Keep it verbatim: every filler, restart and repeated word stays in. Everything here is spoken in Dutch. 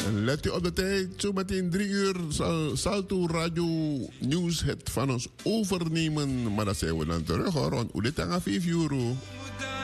Let u op de tijd. Zometeen drie uur zal Salto Radio Nieuws het van ons overnemen. Maar dat zijn we dan terug hoor. Want hoe dit aan vijf euro.